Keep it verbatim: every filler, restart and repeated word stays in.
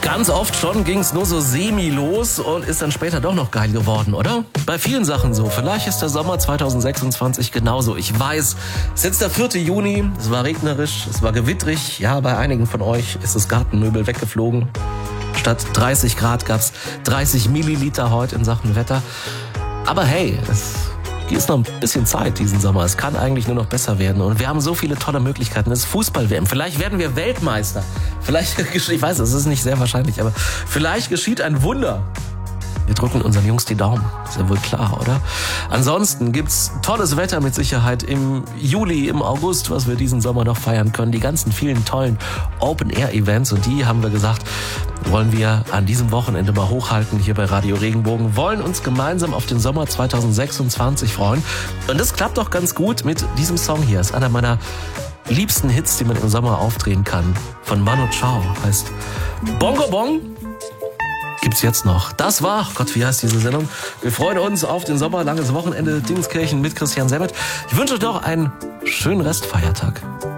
Ganz oft schon ging es nur so semi los und ist dann später doch noch geil geworden, oder? Bei vielen Sachen so. Vielleicht ist der Sommer zweitausendsechsundzwanzig genauso. Ich weiß, es ist jetzt der vierte Juni, es war regnerisch, es war gewittrig. Ja, bei einigen von euch ist das Gartenmöbel weggeflogen. Statt dreißig Grad gab's dreißig Milliliter heute in Sachen Wetter. Aber hey, es ist noch ein bisschen Zeit diesen Sommer. Es kann eigentlich nur noch besser werden. Und wir haben so viele tolle Möglichkeiten. Das ist Fußball-W M. Vielleicht werden wir Weltmeister. Vielleicht, ich weiß, es ist nicht sehr wahrscheinlich, aber vielleicht geschieht ein Wunder. Wir drücken unseren Jungs die Daumen. Ist ja wohl klar, oder? Ansonsten gibt's tolles Wetter mit Sicherheit im Juli, im August, was wir diesen Sommer noch feiern können. Die ganzen vielen tollen Open-Air-Events. Und die, haben wir gesagt, wollen wir an diesem Wochenende mal hochhalten hier bei Radio Regenbogen. Wollen uns gemeinsam auf den Sommer zweitausendsechsundzwanzig freuen. Und das klappt doch ganz gut mit diesem Song hier. Ist einer meiner liebsten Hits, die man im Sommer aufdrehen kann. Von Manu Chao. Heißt Bongo Bong. Gibt's jetzt noch. Das war, Gott, wie heißt diese Sendung? Wir freuen uns auf den Sommer, langes Wochenende, Dingskirchen mit Christian Semmet. Ich wünsche euch noch einen schönen Restfeiertag.